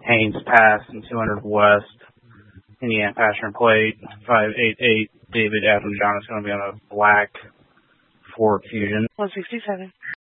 Haynes Pass and 200 West, Indiana Passenger Plate 588. David Adam John is going to be on a black Ford Fusion. 167.